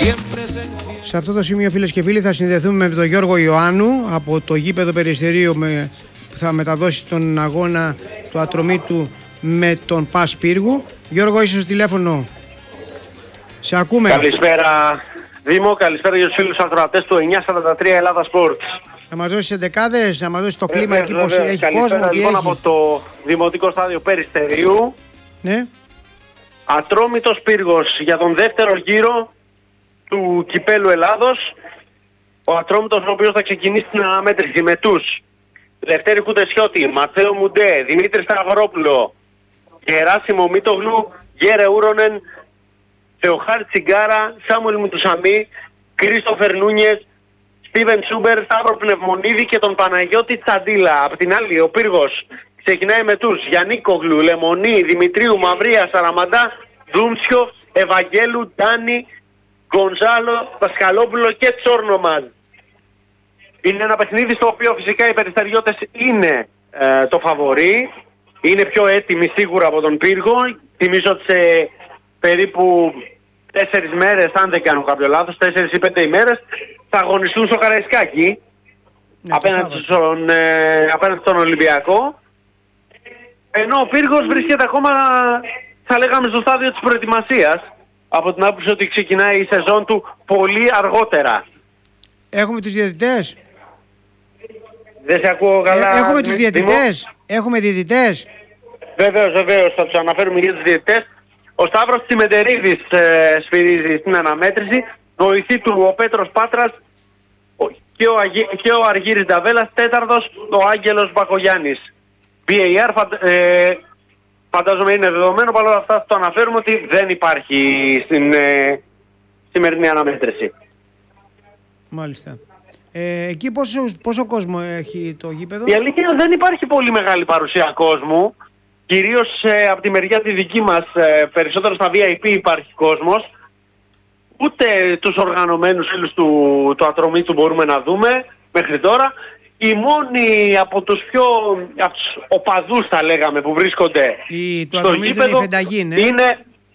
Σε αυτό το σημείο, φίλες και φίλοι, θα συνδεθούμε με τον Γιώργο Ιωάννου από το γήπεδο Περιστερίου που θα μεταδώσει τον αγώνα του Ατρωμίτου με τον ΠΑΣ Πύργου. Γιώργο, είσαι στο τηλέφωνο. Σε ακούμε. Καλησπέρα Δήμο, καλησπέρα για τους φίλους ακροατές του 943 Ελλάδα Sports. Να μας δώσεις εντεκάδες, να μας δώσεις το κλίμα εκεί πως έχει κόσμο. Λοιπόν, από το Δημοτικό Στάδιο Περιστερίου. Ναι. Ατρόμητος Πύργος για τον δεύτερο γύρο του Κυπέλλου Ελλάδος. Ο Ατρόμητος, ο οποίος θα ξεκινήσει την αναμέτρηση με τους Λευτέρη Κουτεσιώτη, Ματθαίο Μουντέ, Δημήτρη Σταυρόπουλο, Γεράσιμο Μίτογλου, Γέρε Ούρονεν, Θεοχάρη Τσιγκάρα, Σάμουελ Μουτουσαμή, Κρίστοφερ Νούνιες, Στίβεν Σούμπερ, Σταύρο Πνευμονίδη και τον Παναγιώτη Τσαντίλα. Απ' την άλλη, ο Πύργος ξεκινάει με τους Γιαννίκογλου, Λεμονή, Δημητρίου, Μαυρία, Σαραμαντά, Δούμψιο, Ευαγγέλου, Ντάνη, Γκονζάλο, Πασχαλόπουλο και Τσόρνομαζ. Είναι ένα παιχνίδι στο οποίο φυσικά οι περιστεριώτες είναι το φαβορί. Είναι πιο έτοιμοι σίγουρα από τον Πύργο. Θυμίζω ότι σε περίπου 4 μέρες, αν δεν κάνω κάποιο λάθος, 4 ή 5 ημέρες, θα αγωνιστούν στο Καραϊσκάκι, απέναντι στον Ολυμπιακό. Ενώ ο Πύργος βρίσκεται ακόμα, θα λέγαμε, στο στάδιο της προετοιμασίας, από την άποψη ότι ξεκινάει η σεζόν του πολύ αργότερα. Έχουμε τους διαιτητές. Δεν σε ακούω καλά. Έχουμε τους διαιτητές. Έχουμε διαιτητές. Βεβαίως, θα τους αναφέρουμε για τους διαιτητές. Ο Σταύρος Τσιμεντερίδης σφυρίζει στην αναμέτρηση. Βοηθή του ο Πέτρος Πάτρας και ο Αργύρης Νταβέλας. Τέταρτος ο Άγγελος Μπακογιάννης. VAR φαντάζομαι είναι δεδομένο, παρόλα αυτά το αναφέρουμε ότι δεν υπάρχει στην σημερινή αναμέτρηση. Μάλιστα. Εκεί πόσο κόσμο έχει το γήπεδο? Η αλήθεια είναι δεν υπάρχει πολύ μεγάλη παρουσία κόσμου. Κυρίως από τη μεριά τη δική μας, περισσότερο στα VIP υπάρχει κόσμος. Ούτε τους οργανωμένους φίλους του Ατρωμίτου μπορούμε να δούμε μέχρι τώρα. Οι μόνοι από τους πιο οπαδούς, θα λέγαμε, που βρίσκονται στο γήπεδο είναι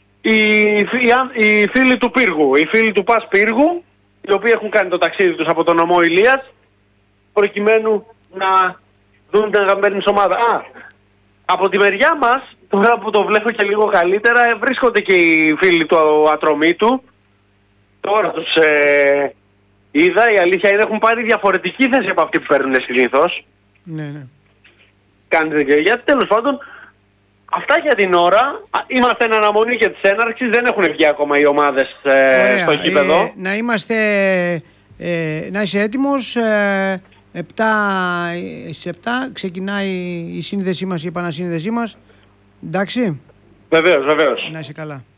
οι φίλοι του Πύργου, οι φίλοι του ΠΑΣ Πύργου, οι οποίοι έχουν κάνει το ταξίδι τους από τον νομό Ηλίας, προκειμένου να δουν την αγαπημένη ομάδα. Από τη μεριά μας, τώρα που το βλέπω και λίγο καλύτερα, βρίσκονται και οι φίλοι του Ατρωμίτου. Τώρα τους είδα, η αλήθεια είναι έχουν πάρει διαφορετική θέση από αυτή που παίρνουν συνήθως. Ναι. Κάνετε και γιατί, τέλος πάντων, αυτά για την ώρα. Είμαστε εν αναμονή και της έναρξης, δεν έχουν βγει ακόμα οι ομάδες στο γήπεδο. Να είσαι έτοιμος. 7 ξεκινάει η σύνδεσή μας, η επανασύνδεσή μας. Εντάξει. Βεβαίως. Να είσαι καλά.